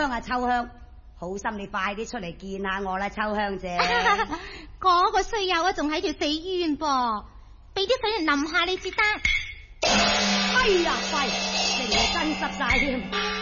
香啊，秋香，好心你快啲出嚟見下我啦，秋香姐。 嗰個衰友啊，仲喺條死冤噃，俾啲水嚟淋下你至得。 哎呀，弊，成身濕晒添。